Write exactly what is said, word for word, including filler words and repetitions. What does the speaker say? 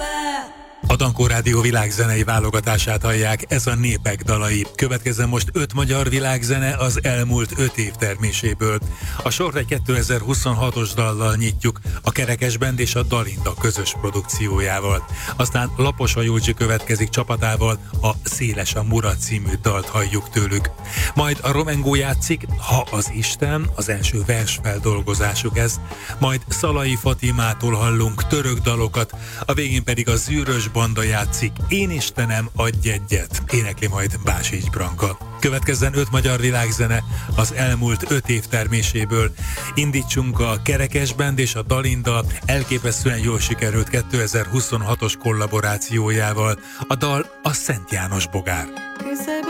A Dankó Rádió világzenei válogatását hallják, ez a Népek dalai. Következzen most öt magyar világzene az elmúlt öt év terméséből. A sort egy kétezer-huszonhatos dallal nyitjuk, a Kerekes Band és a Dalinda közös produkciójával. Aztán Laposa Julcsi következik csapatával, a Széles a Murat című dalt halljuk tőlük. Majd a Romengó játszik, Ha az Isten, az első versfeldolgozásuk ez. Majd Szalai Fatimától hallunk török dalokat, a végén pedig a Zűrös Banda játszik, Én Istenem, adj egyet, énekli majd Básics Branka. Következzen öt magyar világzene az elmúlt öt év terméséből. Indítsunk a Kerekes Band és a Dalinda elképesztően jól sikerült kétezer-huszonhatos kollaborációjával. A dal a Szent János Bogár.